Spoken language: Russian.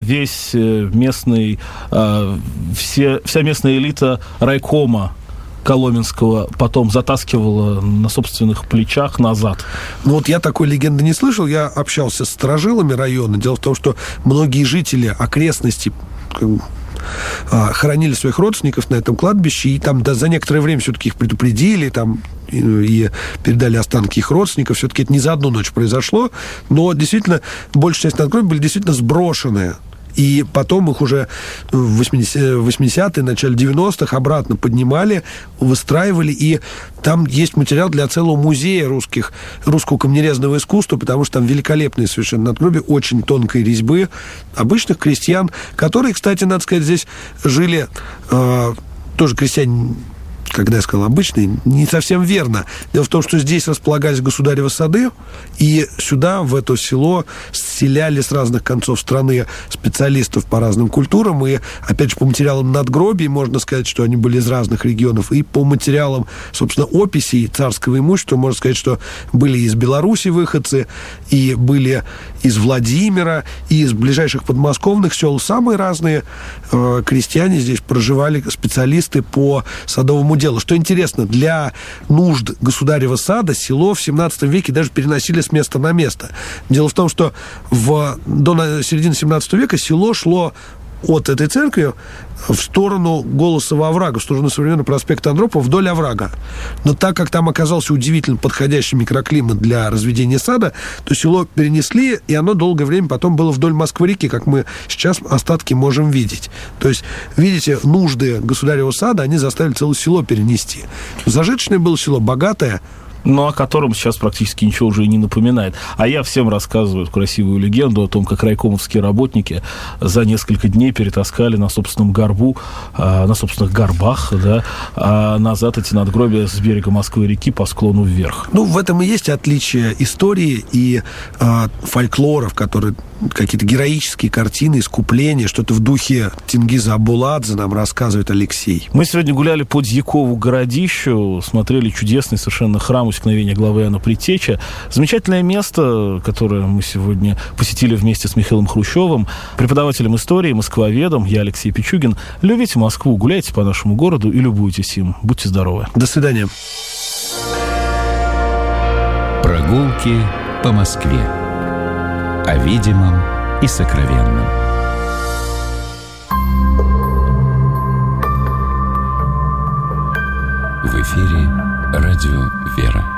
весь местный, вся местная элита райкома коломенского потом затаскивала на собственных плечах назад. Ну вот я такой легенды не слышал, я общался с сторожилами района. Дело в том, что многие жители окрестностей хоронили своих родственников на этом кладбище, и там за некоторое время все-таки их предупредили, там, и передали останки их родственников. Все-таки это не за одну ночь произошло, но действительно большая часть надгробий были действительно сброшены. И потом их уже в 80-е, начале 90-х обратно поднимали, выстраивали. И там есть материал для целого музея русского камнерезного искусства, потому что там великолепные совершенно надгробия, очень тонкой резьбы обычных крестьян, которые, кстати, надо сказать, здесь жили тоже крестьяне. Когда я сказал обычный, не совсем верно. Дело в том, что здесь располагались государевы сады, и сюда, в это село, селяли с разных концов страны специалистов по разным культурам, и, опять же, по материалам надгробий можно сказать, что они были из разных регионов, и по материалам, собственно, описей царского имущества можно сказать, что были из Беларуси выходцы, и были из Владимира, и из ближайших подмосковных сел. Самые разные крестьяне здесь проживали, специалисты по садовому делу. Что интересно, для нужд государева сада село в 17 веке даже переносили с места на место. Дело в том, что до середины 17 века село шло от этой церкви в сторону Голосового оврага, в сторону современного проспекта Андропова, вдоль оврага. Но так как там оказался удивительно подходящий микроклимат для разведения сада, то село перенесли, и оно долгое время потом было вдоль Москвы-реки, как мы сейчас остатки можем видеть. То есть, видите, нужды государевого сада, они заставили целое село перенести. Зажиточное было село, богатое, но о котором сейчас практически ничего уже и не напоминает. А я всем рассказываю красивую легенду о том, как райкомовские работники за несколько дней перетаскали на собственном горбу, на собственных горбах, да, назад эти надгробия с берега Москвы-реки по склону вверх. Ну, в этом и есть отличие истории и фольклора, в которой какие-то героические картины, искупления, что-то в духе Тенгиза Абуладзе нам рассказывает Алексей. Мы сегодня гуляли по Дьякову городищу, смотрели чудесный совершенно храм Усекновения главы Иоанна Предтечи. Замечательное место, которое мы сегодня посетили вместе с Михаилом Хрущевым, преподавателем истории, москвоведом. Я Алексей Пичугин. Любите Москву, гуляйте по нашему городу и любуйтесь им. Будьте здоровы. До свидания. Прогулки по Москве. О видимом и сокровенном. В эфире радио «Вера».